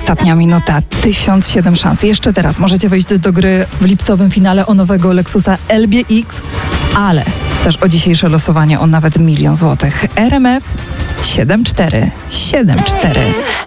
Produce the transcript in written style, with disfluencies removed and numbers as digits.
Ostatnia minuta, 1007 szans. Jeszcze teraz możecie wejść do gry w lipcowym finale o nowego Lexusa LBX, ale też o dzisiejsze losowanie o nawet 1 000 000 złotych. RMF 7474.